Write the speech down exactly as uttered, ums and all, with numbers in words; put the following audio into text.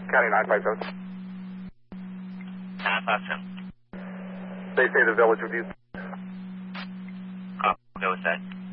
County nine five seven. nine five seven. They say the village with you. Oh, okay with that.